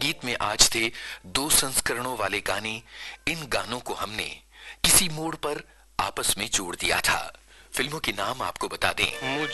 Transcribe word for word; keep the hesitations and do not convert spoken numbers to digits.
संगीत में आज थे दो संस्करणों वाले गाने। इन गानों को हमने किसी मोड़ पर आपस में जोड़ दिया था। फिल्मों के नाम आपको बता दें।